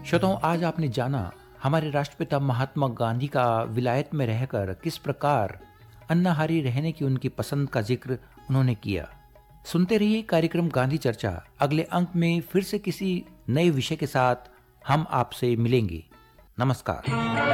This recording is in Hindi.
श्रोताओं, आज आपने जाना हमारे राष्ट्रपिता महात्मा गांधी का विलायत में रहकर किस प्रकार अन्नाहारी रहने की उनकी पसंद का जिक्र उन्होंने किया। सुनते रहिए कार्यक्रम गांधी चर्चा। अगले अंक में फिर से किसी नए विषय के साथ हम आपसे मिलेंगे। नमस्कार।